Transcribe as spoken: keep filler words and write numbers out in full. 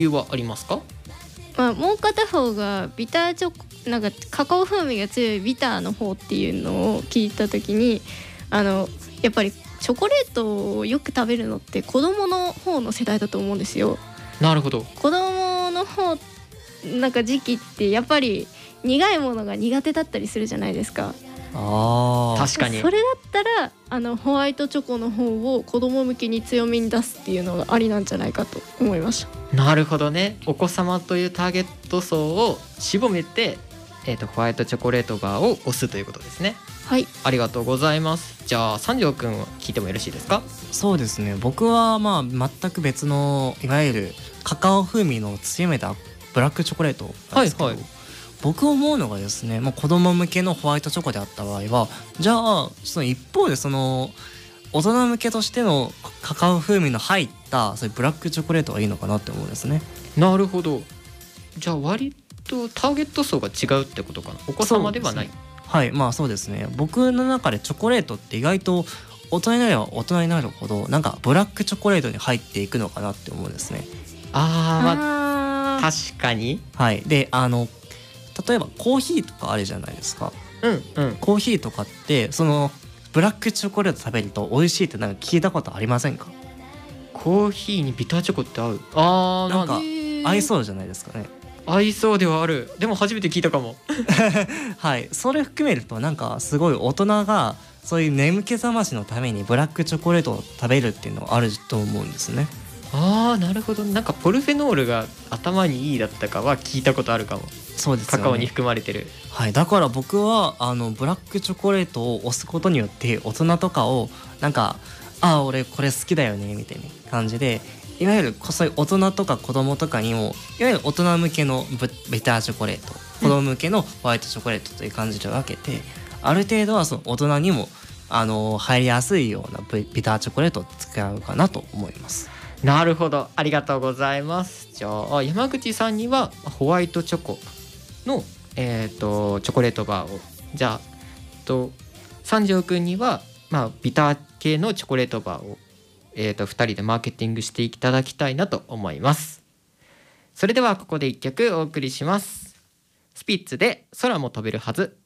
由はありますか？ まあ、もう片方がビターチョコ、なんかカカオ風味が強いビターの方っていうのを聞いた時に、あのやっぱりチョコレートをよく食べるのって子供の方の世代だと思うんですよ。 なるほど。 子供の方なんか時期ってやっぱり苦いものが苦手だったりするじゃないですか。 あ確かに。 それだったらあのホワイトチョコの方を子供向けに強めに出すっていうのがありなんじゃないかと思いました。 なるほどね。お子様というターゲット層を絞めて、えーと、ホワイトチョコレートバーを押すということですね。 はい、 ありがとうございます。じゃあ三条くん聞いてもよろしいですか？ そうですね、僕はまあ全く別のいわゆるカカオ風味の強めたブラックチョコレートなんですけど、 はいはい、 僕思うのがですね、まあ、子供向けのホワイトチョコであった場合は、じゃあその一方でその大人向けとしてのカカオ風味の入ったそういうブラックチョコレートがいいのかなって思うんですね。 なるほど。じゃあ割とターゲット層が違うってことかな。お子様ではない。 はい、まあそうですね。僕の中でチョコレートって意外と大人になれば大人になるほどなんかブラックチョコレートに入っていくのかなって思うんですね。 あー、まあ、 あ確かに。 はい。で、あの例えばコーヒーとかあるじゃないですか。 うんうん。 コーヒーとかってそのブラックチョコレート食べると美味しいってなんか聞いたことありませんか？ コーヒーにビターチョコって合う？あー、 なんか合いそうそうじゃないですかね。 合いそうではある。でも初めて聞いたかも。 はい、それ含めるとなんかすごい大人がそういう眠気覚ましのためにブラックチョコレートを食べるっていうのはあると思うんですね。 あー、なるほど。なんかポルフェノールが頭にいいだったかは聞いたことあるかも。 そうですよね。 カカオに含まれてる。 はい、だから僕はあのブラックチョコレートを押すことによって大人とかをなんかああ俺これ好きだよねみたいな感じで、いわゆるそういう大人とか子供とかにもいわゆる大人向けのブビターチョコレート、子供向けのホワイトチョコレートという感じで分けて、ある程度はその大人にもあの入りやすいようなビビターチョコレートを使うかなと思います。 なるほど、ありがとうございます。じゃあ山口さんにはホワイトチョコの、えー、とチョコレートバーを、じゃあと三条くんには、まあ、ビター系のチョコレートバーを、えー、とふたりでマーケティングしていただきたいなと思います。それではここでいっきょくお送りします。スピッツで空も飛べるはず。